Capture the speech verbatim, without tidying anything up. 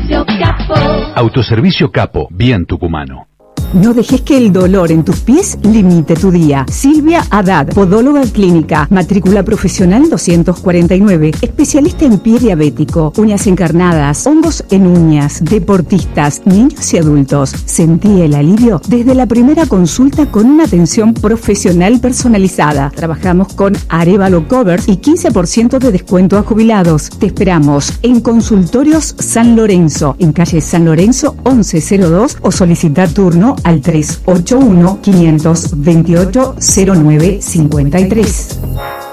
Autoservicio Capo. Autoservicio Capo, bien tucumano. No dejes que el dolor en tus pies limite tu día. Silvia Haddad, podóloga clínica, matrícula profesional doscientos cuarenta y nueve, especialista en pie diabético, uñas encarnadas, hongos en uñas, deportistas, niños y adultos. Sentí el alivio desde la primera consulta con una atención profesional personalizada. Trabajamos con Arévalo Covers y quince por ciento de descuento a jubilados. Te esperamos en Consultorios San Lorenzo, en calle San Lorenzo once cero dos, o solicita turno al tres ocho uno, cinco dos ocho, cero nueve cinco tres.